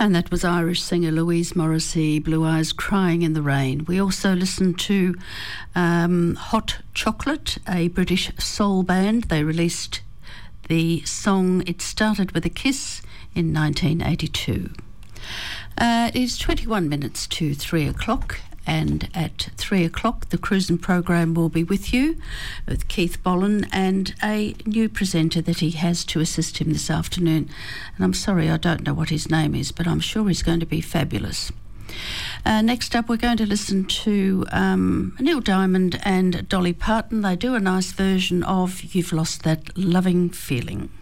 And that was Irish singer Louise Morrissey, Blue Eyes Crying in the Rain. We also listened to Hot Chocolate, a British soul band. They released the song It Started With a Kiss in 1982. It is 21 minutes to 3 o'clock. And at 3 o'clock, the Cruising program will be with you, with Keith Bollen and a new presenter that he has to assist him this afternoon. And I'm sorry, I don't know what his name is, but I'm sure he's going to be fabulous. Next up, we're going to listen to Neil Diamond and Dolly Parton. They do a nice version of You've Lost That Loving Feeling.